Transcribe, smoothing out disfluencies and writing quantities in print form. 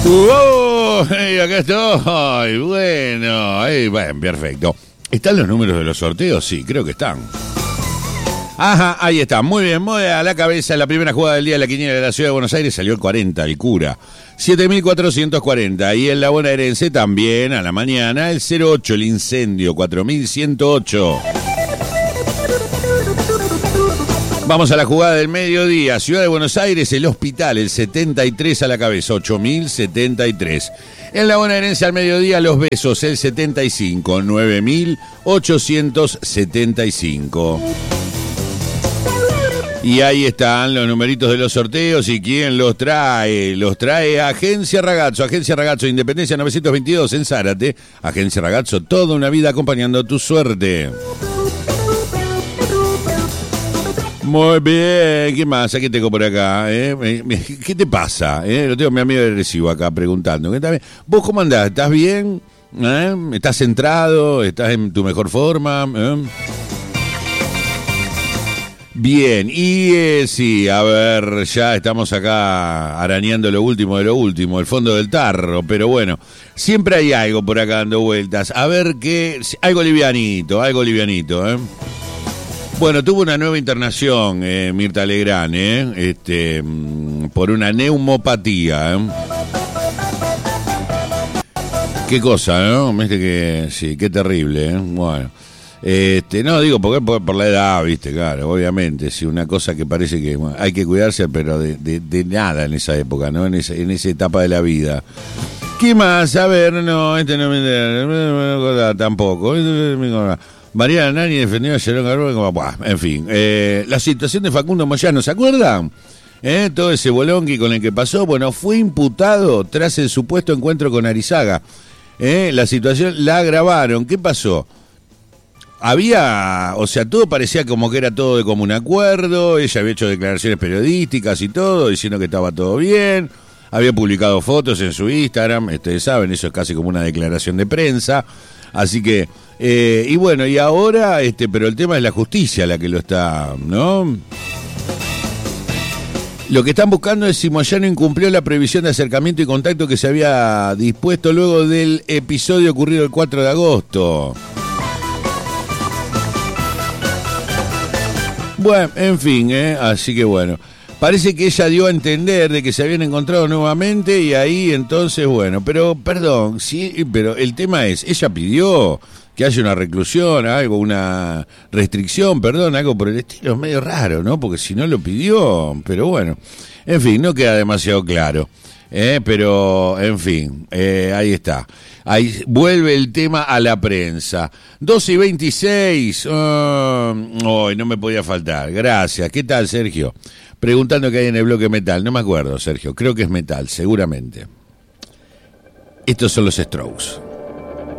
Acá estoy. Bueno, perfecto. ¿Están los números de los sorteos? Sí, creo que están. Ajá, ahí está. Muy bien, muy a la cabeza. La primera jugada del día de la quiniela de la Ciudad de Buenos Aires salió el 40, el cura. 7.440. Y en la bonaerense también, a la mañana, el 08, el incendio, 4.108. Vamos a la jugada del mediodía. Ciudad de Buenos Aires, el hospital, el 73 a la cabeza, 8.073. En la bonaerense al mediodía, Los Besos, el 75, 9.875. Y ahí están los numeritos de los sorteos y quién los trae. Los trae Agencia Ragazzo, Independencia 922 en Zárate. Agencia Ragazzo, toda una vida acompañando tu suerte. Muy bien, ¿qué más? Aquí tengo por acá. ¿Qué te pasa? Lo tengo a mi amigo agresivo acá preguntando. ¿Vos cómo andás? ¿Estás bien? ¿Estás centrado? ¿Estás en tu mejor forma? Bien, y sí, a ver, ya estamos acá arañando lo último de lo último, el fondo del tarro, pero bueno, siempre hay algo por acá dando vueltas. A ver qué, algo livianito, Bueno, tuvo una nueva internación, Mirta Legrand, por una neumopatía. Qué cosa, ¿no? Viste que, sí, qué terrible, Bueno. No, digo, porque por la edad, viste, claro, obviamente, sí, una cosa que parece que hay que cuidarse, pero de nada en esa época, ¿no? En esa etapa de la vida. ¿Qué más? A ver, no, no me tampoco. Mariana Nani defendió a Jerón Garbo, en fin. La situación de Facundo Moyano, ¿se acuerdan? Todo ese bolonqui con el que pasó, bueno, fue imputado tras el supuesto encuentro con Arizaga. La situación la grabaron, ¿qué pasó? Todo parecía como que era todo de común acuerdo, ella había hecho declaraciones periodísticas y todo, diciendo que estaba todo bien, había publicado fotos en su Instagram, ustedes saben, eso es casi como una declaración de prensa, así que, y bueno, y ahora, pero el tema es la justicia la que lo está, ¿no? Lo que están buscando es si Moyano incumplió la prohibición de acercamiento y contacto que se había dispuesto luego del episodio ocurrido el 4 de agosto. Bueno, en fin, así que bueno, parece que ella dio a entender de que se habían encontrado nuevamente y ahí entonces, bueno, pero perdón, sí, pero el tema es, ella pidió que haya una reclusión, algo, una restricción, perdón, algo por el estilo, es medio raro, ¿no? Porque si no lo pidió, pero bueno, en fin, no queda demasiado claro. Pero, en fin, ahí está. Ahí vuelve el tema a la prensa. 12:26. Hoy no me podía faltar. Gracias. ¿Qué tal, Sergio? Preguntando qué hay en el bloque metal. No me acuerdo, Sergio. Creo que es metal, seguramente. Estos son los Strokes.